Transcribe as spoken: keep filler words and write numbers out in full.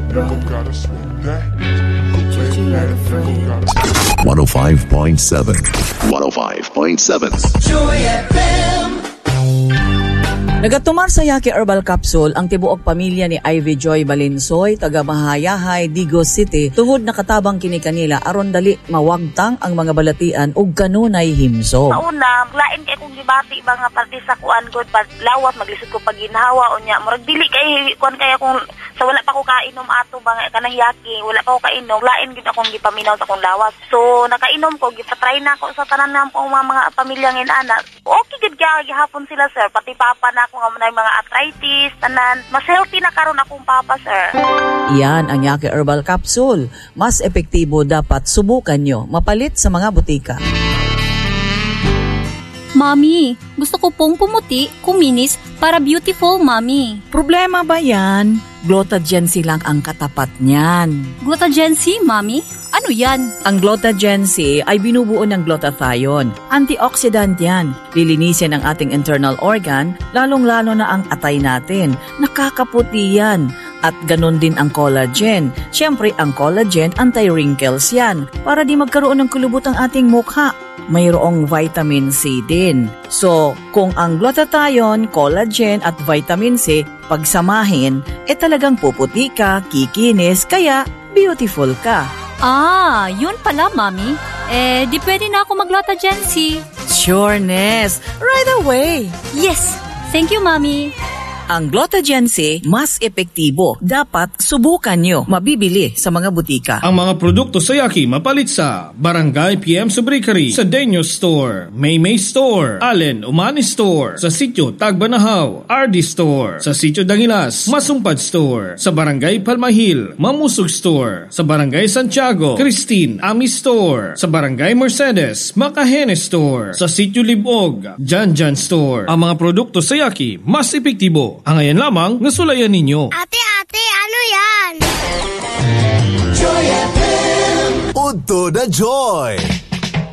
one oh five point seven. one oh five point seven. Joy F M. Nagatumar sa Yaki Herbal Capsule ang tibuok pamilya ni Ivy Joy Balinsoy, taga Mahayahay, Digos City, tungod nakatabang kini kanila aron dali mawagtang ang mga balatian ug kanunay himso. Una, lain kay kung gibati ba nga parte sa kuan gud pag lawas maglisod ko pag ginhawa unya murag dili kay kuan kay akong sa wala pa ko kainom ato ba nga kanang Yaki, wala pa ko kainom, lain gid akong gipaminaw sa akong lawas. So nakainom ko, gipatry na ako sa tanan ng mga, mga pamilya ngin ana. Okay gid kaya gihapon sila sir, pati papa na ako nga may mga arthritis, tanan. Mas healthy na karon akong papa, sir. Iyan ang Yaki Herbal Capsule. Mas epektibo dapat subukan nyo. Mapalit sa mga butika. Mami, gusto ko pong pumuti, kuminis, para beautiful, Mami. Problema ba yan? Glutagency lang ang katapat niyan. Glutagency, Mami? Ano yan? Ang Glutagency ay binubuo ng glutathione. Antioxidant yan. Lilinisin ang ating internal organ, lalong-lalo na ang atay natin. Nakakaputi yan. At ganun din ang collagen. Siyempre, ang collagen, anti-wrinkles yan. Para di magkaroon ng kulubot ang ating mukha. Mayroong vitamin C din. So, kung ang glutathione, collagen at vitamin C pagsamahin, eh talagang puputi ka, kikinis, kaya beautiful ka. Ah, yun pala, Mami. Eh, di pwede na ako mag-Glutagency. Sureness! Right away! Yes! Thank you, Mami. Ang Glutagency, mas epektibo. Dapat subukan nyo. Mabibili sa mga butika. Ang mga produkto sa Yaki mapalit sa Barangay P M Subricary, sa Denyo Store, Maymay Store, Allen Umani Store, sa Sitio Tagbanahaw, R D Store, sa Sitio Dangilas, Masumpad Store, sa Barangay Palmahil, Mamusog Store, sa Barangay Santiago, Christine Ami Store, sa Barangay Mercedes, Makahene Store, sa Sitio Libog, Janjan Store. Ang mga produkto sa Yaki mas epektibo. Ang ayan lamang nasulayan ninyo. Ate, ate, ano yan? Joy F M. Udto na Joy!